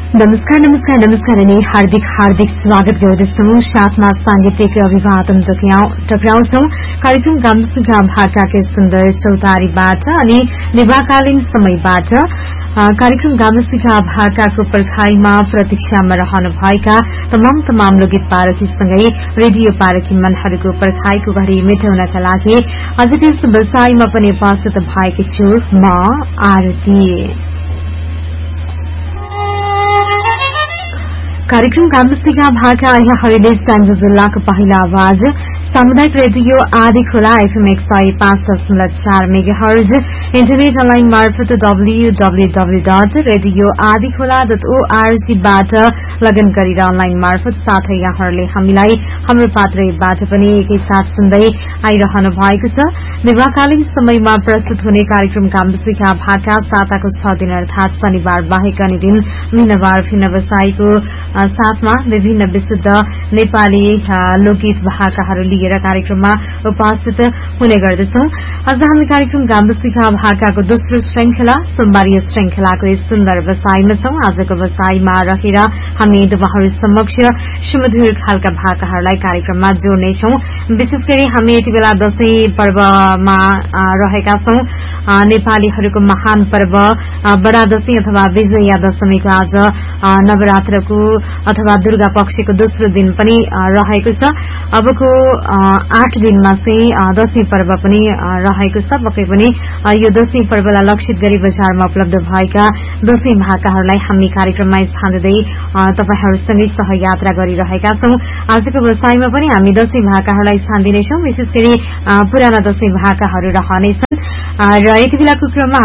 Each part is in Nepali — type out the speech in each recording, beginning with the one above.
नमस्कार अनि हार्दिक स्वागत गर्दछौं। साथमा सांगीतिक अभिवादन टक्राउँछौं कार्यक्रम गामसिका भाकाकै सुन्दर चौतारीबाट अनि निभाकालीन समयबाट। कार्यक्रम गामसिका भाकाको पर्खाईमा प्रतीक्षामा रहनुभएका तमाम लोकगीत पारखीसँगै रेडियो पारखी मनहरूको पर्खाईको घड़ी मेटाउनका लागि आजको यस बसाईमा पनि उपस्थित भएकी छु म आरती। कार्यक्रम गामसिका भाका यहाँहरूले स्याङ्जा जिल्लाको पहिला आवाज सामुदायिक रेडियो आदि खोला FM 105.4 मेगाहर्ज इन्टरनेट अनलाइन मार्फत www.radioadikhola.org बाट लगन गरेर अनलाइन मार्फत साथै यहाँहरूले हामीलाई हाम्रो पात्रबाट पनि एकैसाथ सुन्दै आइरहनु भएको छ। निभाकालीन समयमा प्रस्तुत हुने कार्यक्रम गामसिका भाका साताको 6 दिन अर्थात शनिबार बाहेक अन्य दिन भिन्न व्यवसायको साथमा विभिन्न विशुद्ध नेपाली लोकगीत भाकाहरू लिएर कार्यक्रममा उपस्थित हुने गर्दछौं। आज हामी कार्यक्रम गामसिका भाकाको दोस्रो श्रृंखला सोमबारीय श्रृंखलाको यस सुन्दर बसाईमा छौं। आजको बसाईमा रहेर हामी तपाईहरु समक्ष सुमधुर खालका भाकाहरूलाई कार्यक्रममा जोड्नेछौं। विशेष गरी हामी यति बेला दशैं पर्वमा रहेका छौं। नेपालीहरूको महान पर्व बडा दशैं अथवा विजया दशमीको आज नवरात्रको अथवा दुर्गा पक्षको दोस्रो दिन पनि रहेको छ। अबको 8 दिनमा चाहिँ दशैं पर्व पनि रहेको छ। पक्कै पनि यो दशैं पर्वलाई लक्षित गरी बजारमा उपलब्ध भएका दशैं भाकाहरूलाई हामी कार्यक्रममा स्थान दिँदै तपाईहरुसँगै सहयात्रा गरिरहेका छौं। आजको बसाईमा पनि हामी दशैं भाकाहरूलाई स्थान दिनेछौं। विशेष गरी पुराना दशैं भाकाहरू रहनेछन् र यति बेलाको क्रममा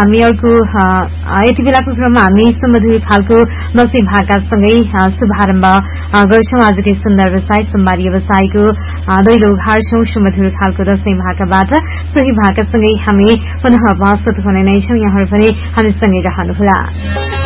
हामी सुमधुर खालको दशैं भाकासँगै शुभारम्भ गर्छौं। आजकै सुन्दर बसाई सोमबारी बसाईको दैलो उघार्छौं सुमधुर खालको दशैं भाकाबाट। सोही भाकासँगै हामी पुनः उपस्थित हुने नै छौं। यहाँहरू पनि हामीसँगै रहनुहोला।